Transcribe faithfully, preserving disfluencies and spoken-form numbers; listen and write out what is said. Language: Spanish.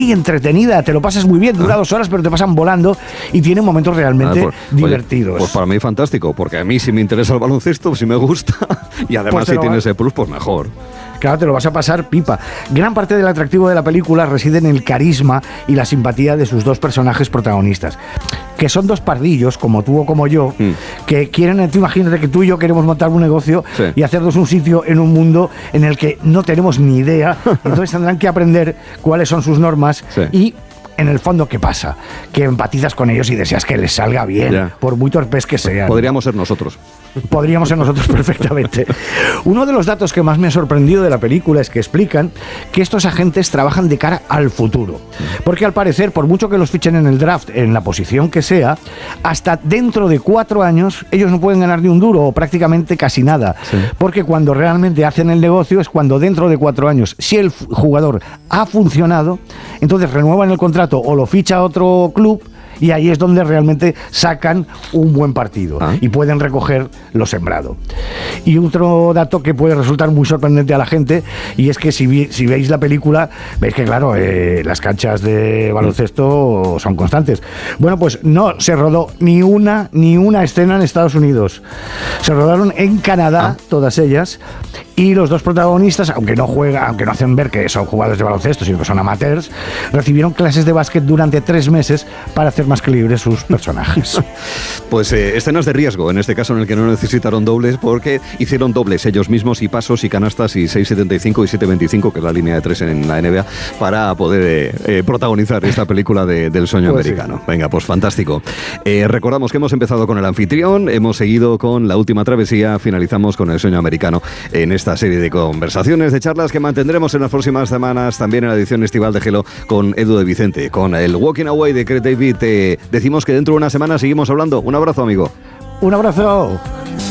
y entretenida, te lo pasas muy bien, dura ah. dos horas, pero te pasan volando y tiene momentos realmente ah, pues, divertidos. Oye, pues para mí fantástico, porque a mí si me interesa el baloncesto, si me gusta, y además pues si tiene ese plus, pues mejor. Claro, te lo vas a pasar pipa. Gran parte del atractivo de la película reside en el carisma y la simpatía de sus dos personajes protagonistas, que son dos pardillos, como tú o como yo, mm. que quieren, tú imagínate que tú y yo queremos montar un negocio sí. y hacernos un sitio en un mundo en el que no tenemos ni idea, entonces tendrán que aprender cuáles son sus normas sí. y en el fondo, ¿qué pasa? Que empatizas con ellos y deseas que les salga bien, yeah. por muy torpes que sean. Podríamos ser nosotros. Podríamos ser nosotros perfectamente. Uno de los datos que más me ha sorprendido de la película es que explican que estos agentes trabajan de cara al futuro. Porque al parecer, por mucho que los fichen en el draft, en la posición que sea, hasta dentro de cuatro años ellos no pueden ganar ni un duro o prácticamente casi nada. Sí. Porque cuando realmente hacen el negocio es cuando dentro de cuatro años, si el jugador ha funcionado, entonces renuevan el contrato o lo ficha a otro club. Y ahí es donde realmente sacan un buen partido ¿Ah? y pueden recoger lo sembrado. Y otro dato que puede resultar muy sorprendente a la gente, y es que si, vi, si veis la película, veis que claro, eh, las canchas de baloncesto son constantes. Bueno, pues no se rodó ni una, ni una escena en Estados Unidos. Se rodaron en Canadá, ¿Ah? todas ellas, y los dos protagonistas, aunque no juegan, aunque no hacen ver que son jugadores de baloncesto, sino que son amateurs, recibieron clases de básquet durante tres meses para hacer más que libres sus personajes. Pues eh, escenas de riesgo, en este caso en el que no necesitaron dobles, porque hicieron dobles ellos mismos y pasos y canastas y seis setenta y cinco y siete veinticinco, que es la línea de tres en la N B A, para poder eh, eh, protagonizar esta película de, del sueño pues americano. Sí. Venga, pues fantástico. Eh, recordamos que hemos empezado con el anfitrión, hemos seguido con la última travesía, finalizamos con el sueño americano en esta serie de conversaciones, de charlas que mantendremos en las próximas semanas, también en la edición estival de Hello con Edu de Vicente, con el Walking Away de Craig David. Eh, decimos que dentro de una semana seguimos hablando. Un abrazo, amigo. Un abrazo.